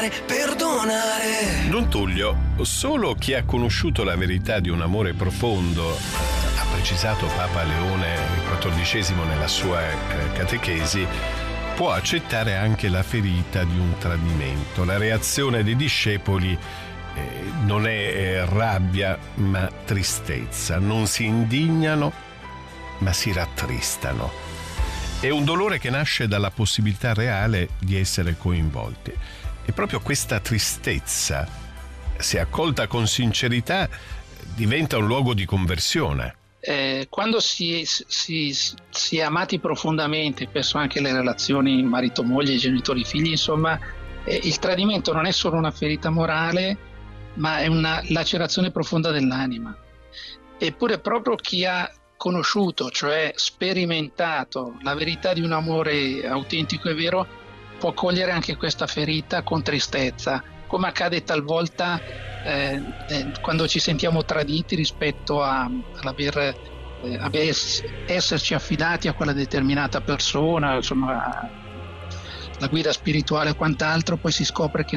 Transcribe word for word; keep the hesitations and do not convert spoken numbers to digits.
Perdonare. Don Tullio, solo chi ha conosciuto la verità di un amore profondo, ha precisato Papa Leone quattordicesimo nella sua catechesi, può accettare anche la ferita di un tradimento. La reazione dei discepoli eh, non è rabbia ma tristezza, non si indignano ma si rattristano. È un dolore che nasce dalla possibilità reale di essere coinvolti. E proprio questa tristezza, se accolta con sincerità, diventa un luogo di conversione. Eh, quando si, si, si è amati profondamente, penso anche alle relazioni marito-moglie, genitori-figli, insomma, eh, il tradimento non è solo una ferita morale, ma è una lacerazione profonda dell'anima. Eppure proprio chi ha conosciuto, cioè sperimentato la verità di un amore autentico e vero, può cogliere anche questa ferita con tristezza, come accade talvolta eh, eh, quando ci sentiamo traditi rispetto a, all'aver eh, aver, esserci affidati a quella determinata persona, insomma la guida spirituale e quant'altro, poi si scopre che